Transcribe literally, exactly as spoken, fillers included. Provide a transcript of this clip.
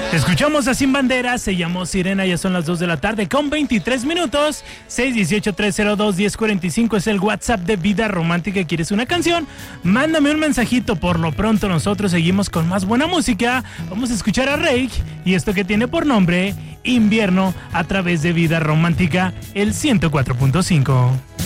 Escuchamos a Sin Banderas, se llamó Sirena, ya son las dos de la tarde con veintitrés minutos. seis uno ocho, tres cero dos, uno cero cuatro cinco es el WhatsApp de Vida Romántica. ¿Quieres una canción? Mándame un mensajito. Por lo pronto nosotros seguimos con más buena música. Vamos a escuchar a Rake y esto que tiene por nombre Invierno a través de Vida Romántica, el ciento cuatro punto cinco.